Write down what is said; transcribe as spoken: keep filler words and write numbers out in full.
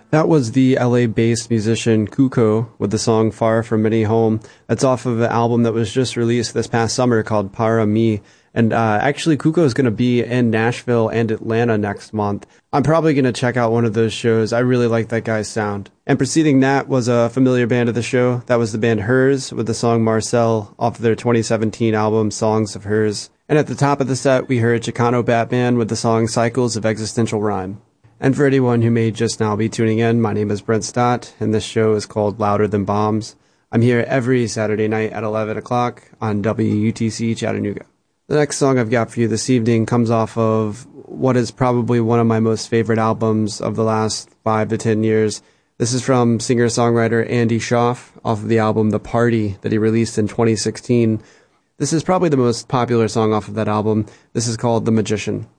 That was the L A-based musician Kuko with the song Far From Any Home. That's off of an album that was just released this past summer called Para Mi. And uh, actually, Kuko is going to be in Nashville and Atlanta next month. I'm probably going to check out one of those shows. I really like that guy's sound. And preceding that was a familiar band of the show. That was the band Hers with the song Marcel off of their twenty seventeen album Songs of Hers. And at the top of the set, we heard Chicano Batman with the song Cycles of Existential Rhyme. And for anyone who may just now be tuning in, my name is Brent Stott, and this show is called Louder Than Bombs. I'm here every Saturday night at eleven o'clock on W U T C Chattanooga. The next song I've got for you this evening comes off of what is probably one of my most favorite albums of the last five to ten years. This is from singer-songwriter Andy Schaaf off of the album The Party that he released in twenty sixteen. This is probably the most popular song off of that album. This is called The Magician.